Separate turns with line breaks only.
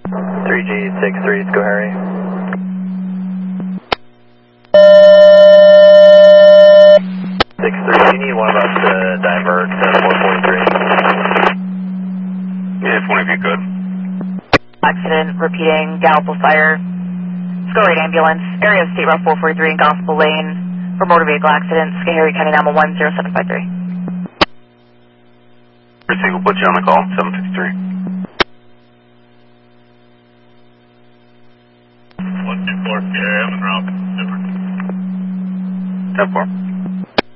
3G63, go Harry. 63, you need one of us to divert to 443.
Yeah, if one of you could.
Accident, repeating, Gallup fire. Go right ambulance, area of State Route 443 in Gospel Lane for motor vehicle accident, Schoharie County 911-0753.
Proceed, we'll put you on the call, 753.
124, Schoharie, I'm en route. Super.
10-4.